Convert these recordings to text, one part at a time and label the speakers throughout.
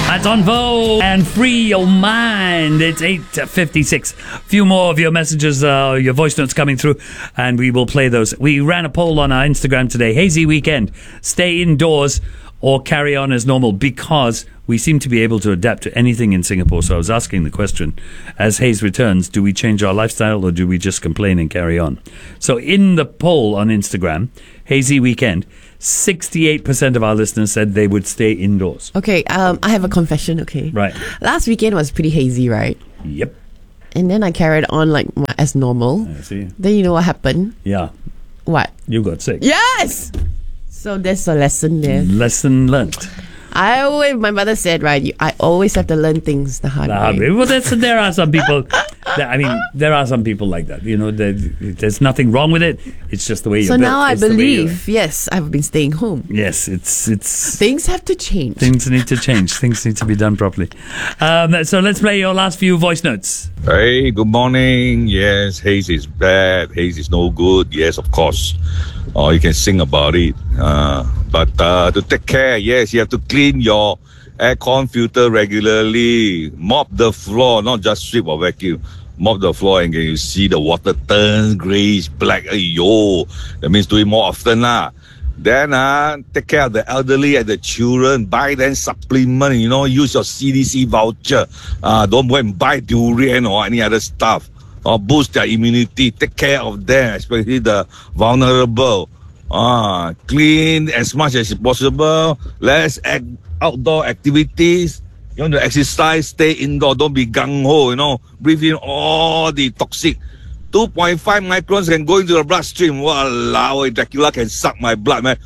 Speaker 1: That's on Vogue and Free Your Mind. It's 8:56. A few more of your messages, your voice notes coming through, and we will play those. We ran a poll on our Instagram today. Hazy weekend. Stay indoors or carry on as normal, because we seem to be able to adapt to anything in Singapore. So I was asking the question, as haze returns, do we change our lifestyle or do we just complain and carry on? So in the poll on Instagram, hazy weekend, 68% of our listeners said they would stay indoors.
Speaker 2: Okay, I have a confession, okay?
Speaker 1: Right.
Speaker 2: Last weekend was pretty hazy, right?
Speaker 1: Yep.
Speaker 2: And then I carried on like as normal.
Speaker 1: I see.
Speaker 2: Then you know what happened?
Speaker 1: Yeah.
Speaker 2: What?
Speaker 1: You got sick.
Speaker 2: Yes! So there's a lesson there.
Speaker 1: Lesson learnt.
Speaker 2: My mother said, right, I always have to learn things the hard way.
Speaker 1: Well, there are some people, there are some people like that. You know, there's nothing wrong with it. It's just the way you're
Speaker 2: So
Speaker 1: built.
Speaker 2: now I
Speaker 1: It's the way
Speaker 2: believe, yes, I've been staying home.
Speaker 1: Yes, it's
Speaker 2: Things have to change.
Speaker 1: Things need to change. Things need to be done properly. So let's play your last few voice notes.
Speaker 3: Hey, good morning. Yes, haze is bad. Haze is no good. Yes, of course. Or you can sing about it. But to take care, yes, you have to clean your aircon filter regularly. Mop the floor, not just sweep or vacuum. Mop the floor and you see the water turns greyish black. Ayyo, that means do it more often lah. Then take care of the elderly and the children. Buy them supplement, use your CDC voucher. Don't go and buy durian or any other stuff. Or boost their immunity. Take care of them, especially the vulnerable. Clean as much as possible. Less outdoor activities. You want to exercise, stay indoor. Don't be gung-ho, breathe in all the toxic. 2.5 microns can go into the bloodstream. Walao, Dracula can suck my blood, man.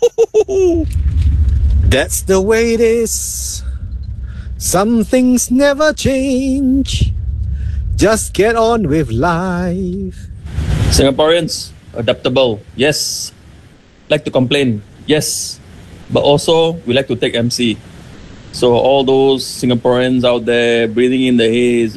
Speaker 4: That's the way it is. Some things never change. Just get on with life.
Speaker 5: Singaporeans, adaptable, yes. Like to complain, yes. But also, we like to take MC. So all those Singaporeans out there breathing in the haze.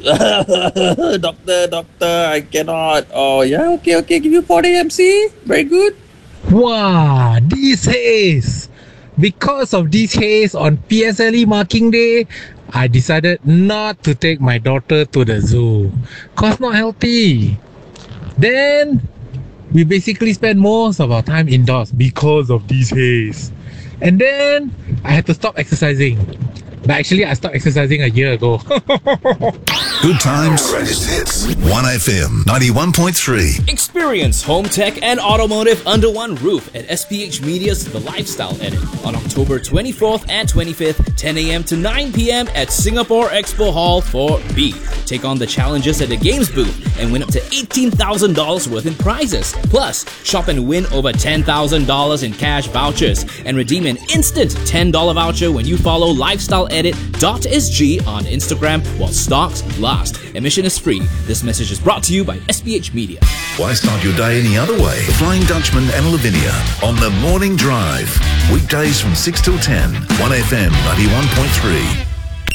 Speaker 5: Doctor, I cannot. Oh, yeah, okay, give you 40 MC. Very good.
Speaker 6: Wow, this haze. Because of this haze on PSLE marking day, I decided not to take my daughter to the zoo. Cause not healthy. Then we basically spend most of our time indoors because of this haze. And then I had to stop exercising. But actually I stopped exercising a year ago.
Speaker 7: Good times. Greatest hits. 1FM 91.3.
Speaker 8: Experience home tech and automotive under one roof at SPH Media's The Lifestyle Edit on October 24th and 25th, 10 a.m. to 9 p.m. at Singapore Expo Hall 4B. Take on the challenges at the games booth and win up to $18,000 worth in prizes. Plus, shop and win over $10,000 in cash vouchers and redeem an instant $10 voucher when you follow lifestyleedit.sg on Instagram while stocks last. Admission is free. This message is brought to you by SPH Media.
Speaker 7: Why start your day any other way? The Flying Dutchman and Lavinia on the Morning Drive. Weekdays from 6 till 10. 1FM 91.3.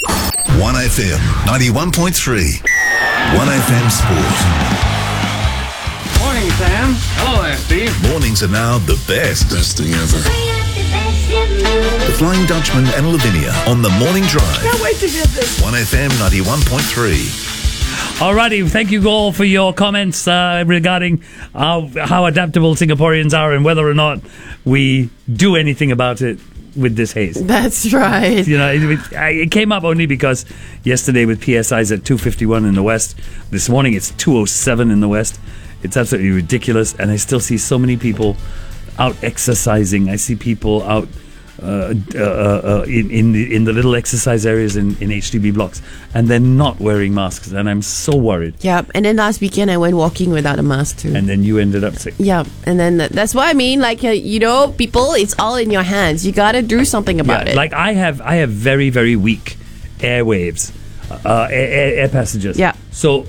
Speaker 7: 1FM 91.3. 1FM Sport.
Speaker 9: Morning, Sam. Hello there, Steve.
Speaker 7: Mornings are now the best.
Speaker 10: Best thing ever.
Speaker 7: The Flying Dutchman and Lavinia on the Morning Drive.
Speaker 2: Can't wait to get this.
Speaker 7: 1FM 91.3.
Speaker 1: Alrighty, thank you all for your comments regarding how adaptable Singaporeans are and whether or not we do anything about it with this haze.
Speaker 2: That's right.
Speaker 1: It came up only because yesterday with PSIs at 251 in the west, this morning it's 207 in the west. It's absolutely ridiculous, and I still see so many people out exercising. I see people out in the little exercise areas in HDB blocks, and they're not wearing masks, and I'm so worried.
Speaker 2: Yeah, and then last weekend I went walking without a mask too.
Speaker 1: And then you ended up sick.
Speaker 2: Yeah, and then that's what I mean. Like people, it's all in your hands. You gotta do something about it.
Speaker 1: Like I have very, very weak airwaves, air passages.
Speaker 2: Yeah.
Speaker 1: So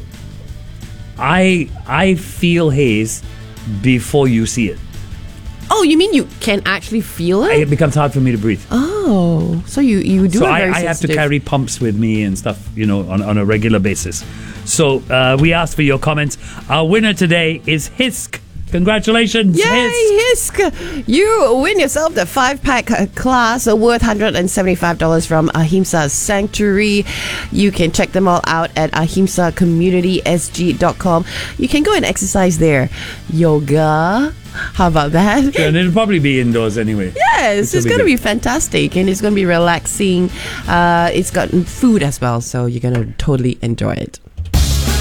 Speaker 1: I feel haze before you see it.
Speaker 2: Oh, you mean you can actually feel it?
Speaker 1: It becomes hard for me to breathe.
Speaker 2: Oh, so you do.
Speaker 1: So
Speaker 2: it very
Speaker 1: I have to
Speaker 2: sensitive.
Speaker 1: carry pumps with me and stuff, on a regular basis. So we asked for your comments. Our winner today is Hisk Congratulations,
Speaker 2: Yay,
Speaker 1: Hisk.
Speaker 2: Hisk! You win yourself the 5-pack class worth $175 from Ahimsa Sanctuary. You can check them all out at ahimsacommunitysg.com. You can go and exercise there. Yoga. How about that?
Speaker 1: And it'll probably be indoors anyway.
Speaker 2: Yes, it's going to be fantastic and it's going to be relaxing. It's got food as well, so you're going to totally enjoy it.